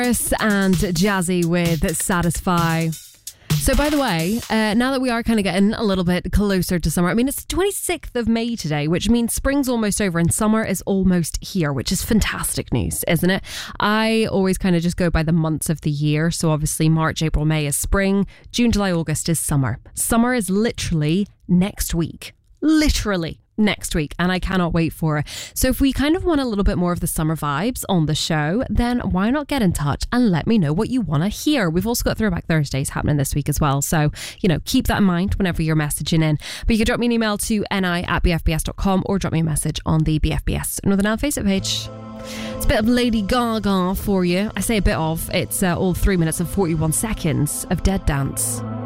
Lewis and Jazzy with Satisfy. So, by the way, now that we are kind of getting a little bit closer to summer, I mean, it's 26th of May today, which means spring's almost over and summer is almost here, which is fantastic news, isn't it? I always kind of just go by the months of the year. So, obviously, March, April, May is spring. June, July, August is summer. Summer is literally next week. Literally next week, and I cannot wait for it. So if we kind of want a little bit more of the summer vibes on the show, then why not get in touch and let me know what you want to hear. We've also got Throwback Thursdays happening this week as well, so keep that in mind whenever you're messaging in. But you can drop me an email to ni@bfbs.com or drop me a message on the BFBS Northern Ireland Facebook page. It's a bit of Lady Gaga for you. I say a bit of. It's all 3 minutes and 41 seconds of Dead Dance.